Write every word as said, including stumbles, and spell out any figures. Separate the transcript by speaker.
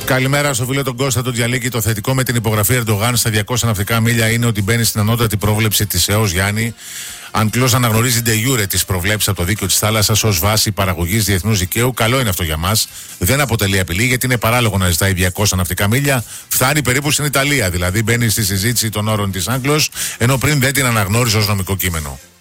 Speaker 1: Καλημέρα στο φίλο τον Κώστα τον Διαλίκη. Το θετικό με την υπογραφή Ερντογάν στα διακόσια ναυτικά μίλια είναι ότι μπαίνει στην ανώτατη πρόβλεψη της ΕΟΣ Γιάννη. Αν κλώς αναγνωρίζει de jure τις προβλέψεις από το δίκαιο της θάλασσας ως βάση παραγωγής διεθνούς δικαίου, καλό είναι αυτό για μας. Δεν αποτελεί απειλή, γιατί είναι παράλογο να ζητάει διακόσια ναυτικά μίλια. Φτάνει περίπου στην Ιταλία, δηλαδή μπαίνει στη συζήτηση των όρων της Άγγλος, ενώ πριν δεν την αναγνώριζε ως νομικό κείμενο.